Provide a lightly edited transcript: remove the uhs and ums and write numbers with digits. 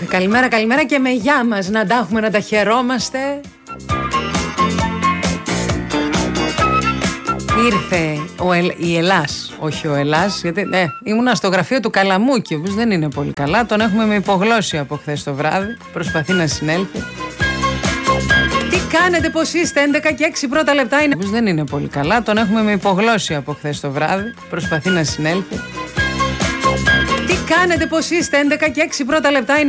Καλημέρα, καλημέρα και με γεια μας. Να τα έχουμε, να τα χαιρόμαστε. Ήρθε η Ελλάς, όχι ο Ελλάς, γιατί ήμουνα στο γραφείο του Καλαμούκη, ο οποίος δεν είναι πολύ καλά. Τον έχουμε με υπογλώσσια από χθες το βράδυ. Προσπαθεί να συνέλθει. Τι κάνετε, πως είστε? 11 και 6 πρώτα λεπτά είναι. Ο οποίος δεν είναι πολύ καλά. Τον έχουμε με υπογλώσσια από χθες το βράδυ. Προσπαθεί να συνέλθει. Τι κάνετε, πως είστε? 11 και 6 πρώτα λεπτά είναι.